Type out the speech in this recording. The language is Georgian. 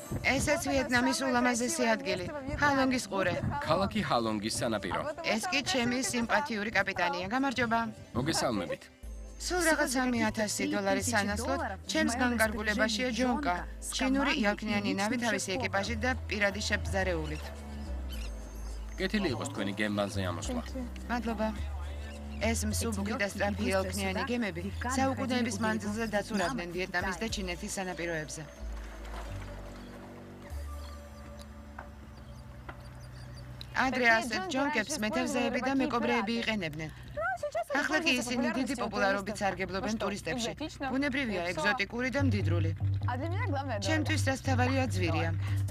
ესეც ვიეტნამის ულამაზესი ადგილი, ჰალონგის ყურე. ქალაქი ჰალონგის სანაპირო. ეს კი ჩემი სიმპათიური კაპიტანია. გამარჯობა. მოგესალმებით. სულ რაღაც $100,000 სანაცვლოდ ჩემს განკარგულებაშია ჯონკა. ჩინური იარქნიანი ნავი თავისი ეკიპაჟით და პირადი შებზარეულით. კეთილი იყოს თქვენი გემბანზე ამოსვლა. მადლობა. ეს მსუბუქი და სწრაფი იარქნიანი გემები საუკუნეების მანძილზე დაცურავდნენ ვიეტნამის და ჩინეთის სანაპიროებზე. ადრე ასეთ ჯონკებს მეთევზეები და მეკობრეები იყენებდნენ. ახლა კი ისინი დიდი პოპულარობით სარგებლობენ ტურისტებში. ბუნებრივია, ეგზოტიკური და მდიდრული. ჩემთვის რაც მთავარია ძვირია.